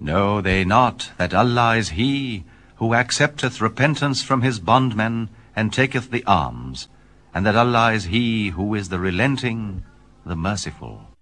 Know they not that Allah is He who accepteth repentance from his bondmen and taketh the alms, and that Allah is He who is the relenting, the merciful.